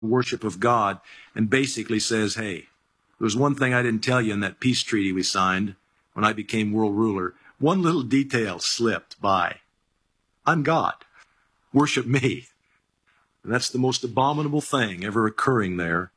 worship of God, and basically says, hey, there was one thing I didn't tell you in that peace treaty we signed when I became world ruler. One little detail slipped by. I'm God. Worship me. And that's the most abominable thing ever occurring there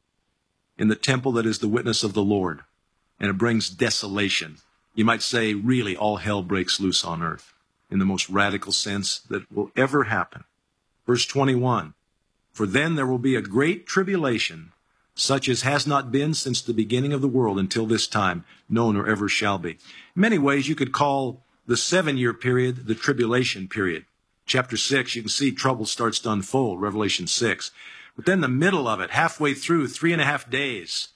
in the temple that is the witness of the Lord. And it brings desolation. You might say, really, all hell breaks loose on earth in the most radical sense that will ever happen. Verse 21, for then there will be a great tribulation, such as has not been since the beginning of the world until this time, no, nor ever shall be. In many ways, you could call the 7-year period the tribulation period. Chapter 6, you can see trouble starts to unfold, Revelation 6. But then the middle of it, halfway through, 3.5 days,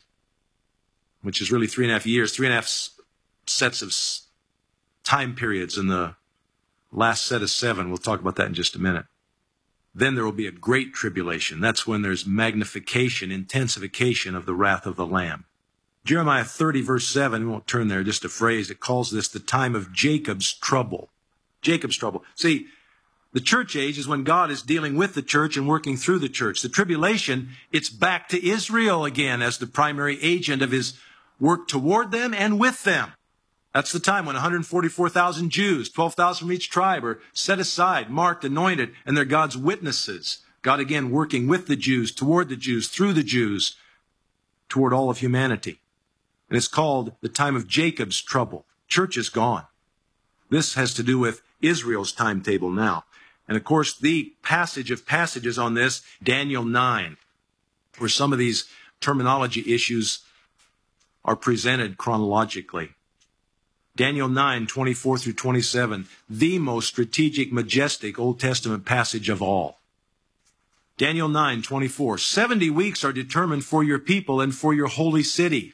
which is really 3.5 years, 3.5 sets of time periods in the last set of 7. We'll talk about that in just a minute. Then there will be a great tribulation. That's when there's magnification, intensification of the wrath of the Lamb. Jeremiah 30, verse 7, we won't turn there, just a phrase. It calls this the time of Jacob's trouble. Jacob's trouble. See, the church age is when God is dealing with the church and working through the church. The tribulation, it's back to Israel again as the primary agent of his work toward them and with them. That's the time when 144,000 Jews, 12,000 from each tribe, are set aside, marked, anointed, and they're God's witnesses. God again working with the Jews, toward the Jews, through the Jews, toward all of humanity. And it's called the time of Jacob's trouble. Church is gone. This has to do with Israel's timetable now. And of course, the passage of passages on this, Daniel 9, where some of these terminology issues are presented chronologically. Daniel 9, 24 through 27, the most strategic, majestic Old Testament passage of all. Daniel 9, 24, 70 weeks are determined for your people and for your holy city.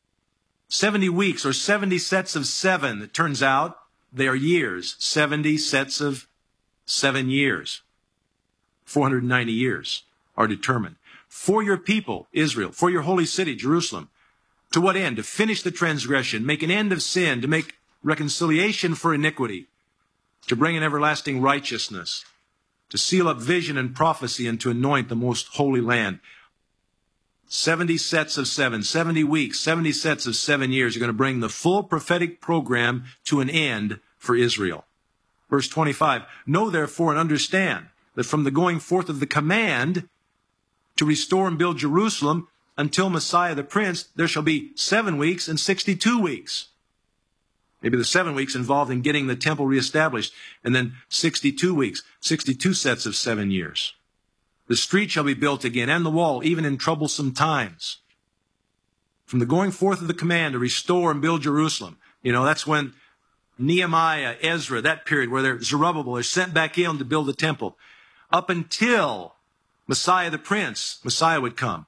70 weeks or 70 sets of 7. It turns out they are years. 70 sets of 7 years. 490 years are determined. For your people, Israel, for your holy city, Jerusalem. To what end? To finish the transgression, make an end of sin, to make reconciliation for iniquity, to bring an everlasting righteousness, to seal up vision and prophecy, and to anoint the most holy land. 70 sets of 7, 70 weeks, 70 sets of 7 years are going to bring the full prophetic program to an end for Israel. Verse 25, know therefore and understand that from the going forth of the command to restore and build Jerusalem until Messiah the Prince, there shall be 7 weeks and 62 weeks. Maybe the 7 weeks involved in getting the temple reestablished, and then 62 weeks, 62 sets of 7 years. The street shall be built again, and the wall, even in troublesome times. From the going forth of the command to restore and build Jerusalem, that's when Nehemiah, Ezra, that period where Zerubbabel are sent back in to build the temple, up until Messiah the Prince, Messiah would come.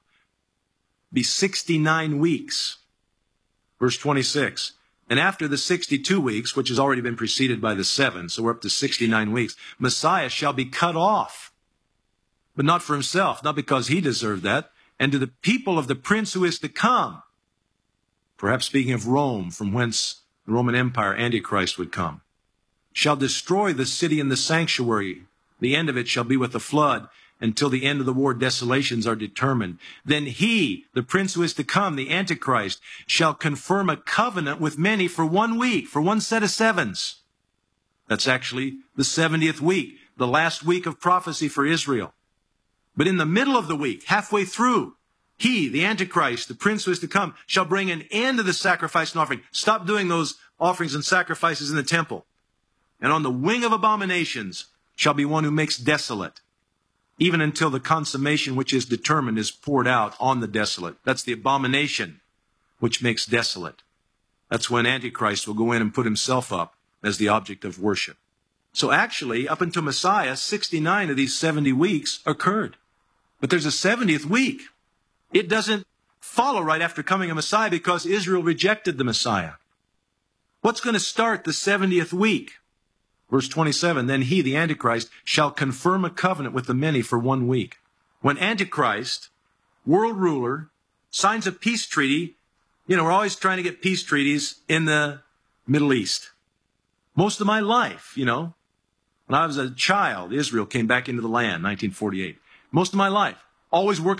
Be 69 weeks. Verse 26. And after the 62 weeks, which has already been preceded by the 7, so we're up to 69 weeks, Messiah shall be cut off. But not for himself, not because he deserved that, and to the people of the prince who is to come. Perhaps speaking of Rome, from whence the Roman Empire, Antichrist, would come. Shall destroy the city and the sanctuary. The end of it shall be with a flood, until the end of the war desolations are determined. Then he, the prince who is to come, the Antichrist, shall confirm a covenant with many for 1 week, for 1 set of 7s. That's actually the 70th week, the last week of prophecy for Israel. But in the middle of the week, halfway through, he, the Antichrist, the prince who is to come, shall bring an end to the sacrifice and offering. Stop doing those offerings and sacrifices in the temple. And on the wing of abominations shall be one who makes desolate, even until the consummation which is determined is poured out on the desolate. That's the abomination which makes desolate. That's when Antichrist will go in and put himself up as the object of worship. So actually, up until Messiah, 69 of these 70 weeks occurred. But there's a 70th week. It doesn't follow right after coming a Messiah because Israel rejected the Messiah. What's going to start the 70th week? Verse 27, then he, the Antichrist, shall confirm a covenant with the many for 1 week. When Antichrist, world ruler, signs a peace treaty, we're always trying to get peace treaties in the Middle East. Most of my life, when I was a child, Israel came back into the land, 1948. Most of my life, always working